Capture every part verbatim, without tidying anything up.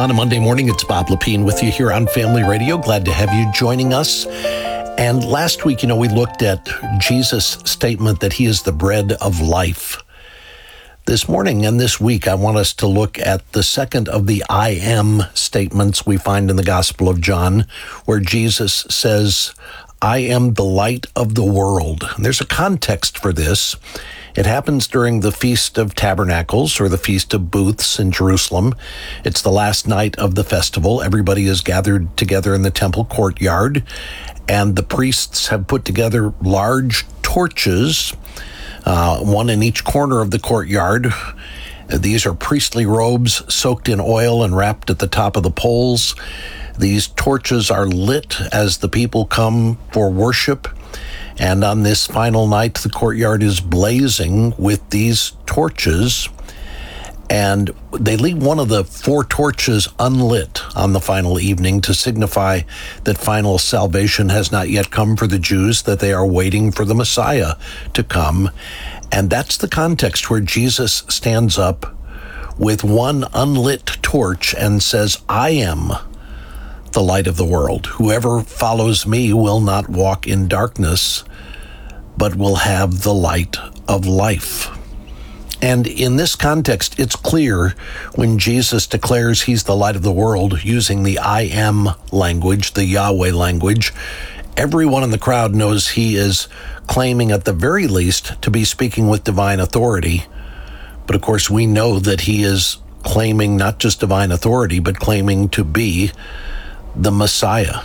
On a Monday morning, it's Bob Lepine with you here on Family Radio. Glad to have you joining us. And last week, you know, we looked at Jesus' statement that he is the bread of life. This morning and this week, I want us to look at the second of the I am statements we find in the Gospel of John, where Jesus says, I am the light of the world. And there's a context for this. It happens during the Feast of Tabernacles, or the Feast of Booths in Jerusalem. It's the last night of the festival. Everybody is gathered together in the temple courtyard, and the priests have put together large torches, uh, one in each corner of the courtyard. These are priestly robes soaked in oil and wrapped at the top of the poles. These torches are lit as the people come for worship. And on this final night, the courtyard is blazing with these torches. And they leave one of the four torches unlit on the final evening to signify that final salvation has not yet come for the Jews, that they are waiting for the Messiah to come. And that's the context where Jesus stands up with one unlit torch and says, I am the light of the world. Whoever follows me will not walk in darkness, but will have the light of life. And in this context, it's clear when Jesus declares he's the light of the world using the I am language, the Yahweh language, everyone in the crowd knows he is claiming at the very least to be speaking with divine authority. But of course, we know that he is claiming not just divine authority, but claiming to be the Messiah.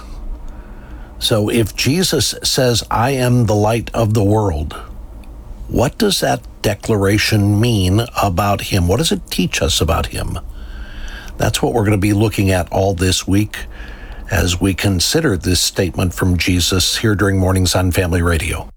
So if Jesus says, I am the light of the world, what does that declaration mean about him? What does it teach us about him? That's what we're going to be looking at all this week as we consider this statement from Jesus here during Mornings on Family Radio.